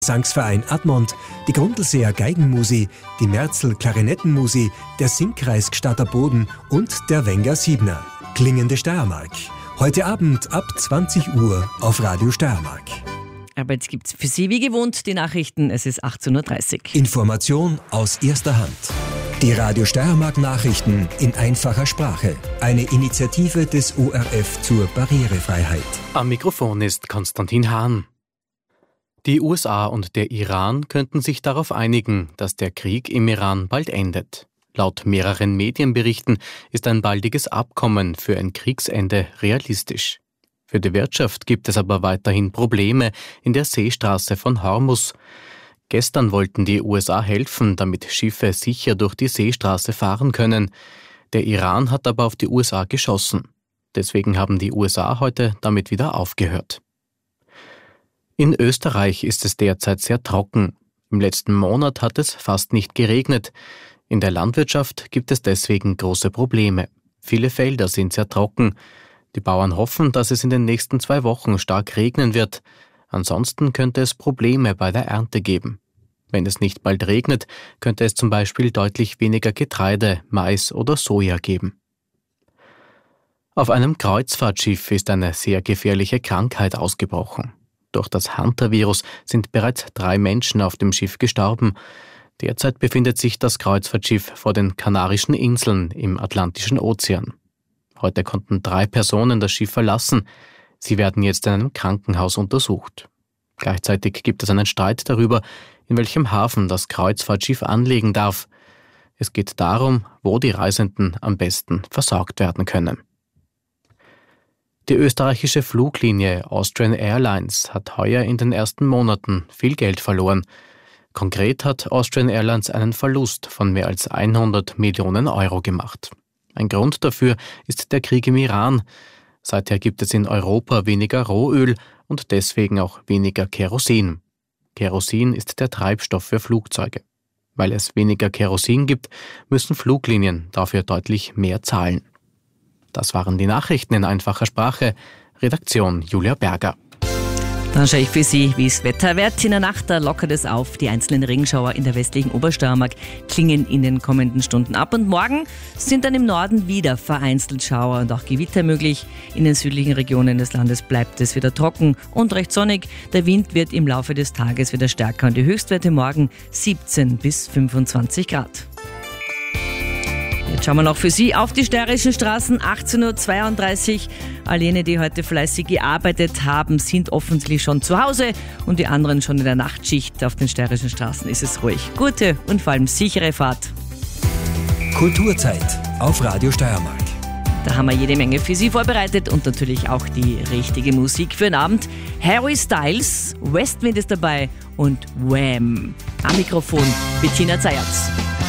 Gesangsverein Admont, die Grundlseer Geigenmusi, die Merzl Klarinettenmusi, der Singkreis Gstatter Boden und der Wenger Siebner. Klingende Steiermark. Heute Abend ab 20 Uhr auf Radio Steiermark. Aber jetzt gibt's für Sie wie gewohnt die Nachrichten. Es ist 18.30 Uhr. Information aus erster Hand. Die Radio Steiermark Nachrichten in einfacher Sprache. Eine Initiative des ORF zur Barrierefreiheit. Am Mikrofon ist Konstantin Hahn. Die USA und der Iran könnten sich darauf einigen, dass der Krieg im Iran bald endet. Laut mehreren Medienberichten ist ein baldiges Abkommen für ein Kriegsende realistisch. Für die Wirtschaft gibt es aber weiterhin Probleme in der Seestraße von Hormuz. Gestern wollten die USA helfen, damit Schiffe sicher durch die Seestraße fahren können. Der Iran hat aber auf die USA geschossen. Deswegen haben die USA heute damit wieder aufgehört. In Österreich ist es derzeit sehr trocken. Im letzten Monat hat es fast nicht geregnet. In der Landwirtschaft gibt es deswegen große Probleme. Viele Felder sind sehr trocken. Die Bauern hoffen, dass es in den nächsten 2 Wochen stark regnen wird. Ansonsten könnte es Probleme bei der Ernte geben. Wenn es nicht bald regnet, könnte es zum Beispiel deutlich weniger Getreide, Mais oder Soja geben. Auf einem Kreuzfahrtschiff ist eine sehr gefährliche Krankheit ausgebrochen. Durch das Hantavirus sind bereits 3 Menschen auf dem Schiff gestorben. Derzeit befindet sich das Kreuzfahrtschiff vor den Kanarischen Inseln im Atlantischen Ozean. Heute konnten 3 Personen das Schiff verlassen. Sie werden jetzt in einem Krankenhaus untersucht. Gleichzeitig gibt es einen Streit darüber, in welchem Hafen das Kreuzfahrtschiff anlegen darf. Es geht darum, wo die Reisenden am besten versorgt werden können. Die österreichische Fluglinie Austrian Airlines hat heuer in den ersten Monaten viel Geld verloren. Konkret hat Austrian Airlines einen Verlust von mehr als 100 Millionen Euro gemacht. Ein Grund dafür ist der Krieg im Iran. Seither gibt es in Europa weniger Rohöl und deswegen auch weniger Kerosin. Kerosin ist der Treibstoff für Flugzeuge. Weil es weniger Kerosin gibt, müssen Fluglinien dafür deutlich mehr zahlen. Das waren die Nachrichten in einfacher Sprache. Redaktion Julia Berger. Dann schaue ich für Sie, wie das Wetter wird. In der Nacht da lockert es auf. Die einzelnen Regenschauer in der westlichen Obersteiermark klingen in den kommenden Stunden ab. Und morgen sind dann im Norden wieder vereinzelt Schauer und auch Gewitter möglich. In den südlichen Regionen des Landes bleibt es wieder trocken und recht sonnig. Der Wind wird im Laufe des Tages wieder stärker und die Höchstwerte morgen 17 bis 25 Grad. Jetzt schauen wir noch für Sie auf die steirischen Straßen, 18.32 Uhr. All jene, die heute fleißig gearbeitet haben, sind offensichtlich schon zu Hause und die anderen schon in der Nachtschicht. Auf den steirischen Straßen ist es ruhig. Gute und vor allem sichere Fahrt. Kulturzeit auf Radio Steiermark. Da haben wir jede Menge für Sie vorbereitet und natürlich auch die richtige Musik für den Abend. Harry Styles, Westwind ist dabei und Wham! Am Mikrofon Bettina Zayatz.